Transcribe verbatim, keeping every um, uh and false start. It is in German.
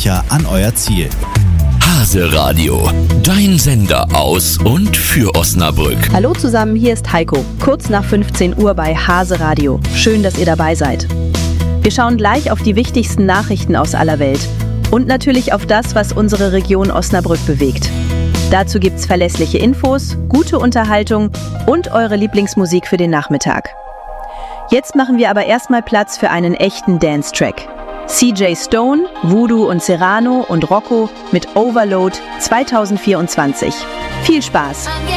sicher an euer Ziel. Hase Radio, dein Sender aus und für Osnabrück. Hallo zusammen, hier ist Heiko. Kurz nach fünfzehn Uhr bei Hase Radio. Schön, dass ihr dabei seid. Wir schauen gleich auf die wichtigsten Nachrichten aus aller Welt und natürlich auf das, was unsere Region Osnabrück bewegt. Dazu gibt's verlässliche Infos, gute Unterhaltung und eure Lieblingsmusik für den Nachmittag. Jetzt machen wir aber erstmal Platz für einen echten Dance-Track. C J Stone, Voodoo und Serrano und Rocco mit Overload zwanzig vierundzwanzig. Viel Spaß!